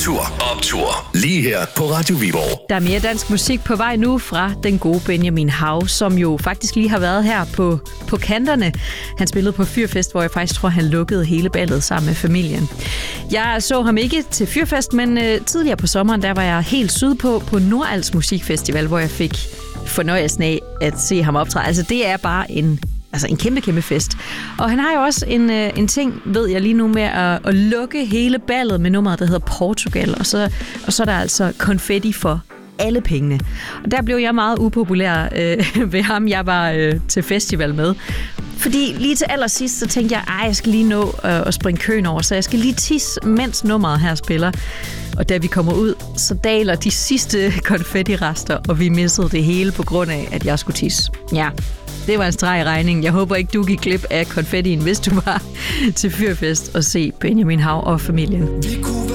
Optur. Lige her på Radio Viborg. Der er mere dansk musik på vej nu fra den gode Benjamin Hav, som jo faktisk lige har været her på kanterne. Han spillede på Fyrfest, hvor jeg faktisk tror, han lukkede hele ballet sammen med familien. Jeg så ham ikke til Fyrfest, men tidligere på sommeren, der var jeg helt sydpå på Nordals Musikfestival, hvor jeg fik fornøjelsen af at se ham optræde. Altså det er bare en kæmpe fest. Og han har jo også en ting, ved jeg lige nu, med at lukke hele ballet med nummeret, der hedder Portugal. Og så er der altså konfetti for alle pengene. Og der blev jeg meget upopulær ved ham, jeg var til festival med. Fordi lige til allersidst, så tænkte jeg skal lige nå at springe køen over, så jeg skal lige tisse, mens nummeret her spiller. Og da vi kommer ud, så daler de sidste konfettirester, og vi missede det hele på grund af, at jeg skulle tisse. Ja, det var en streg i regningen. Jeg håber ikke, du gik glip af konfettien, hvis du var til Fyrfest og se Benjamin Hav og familien.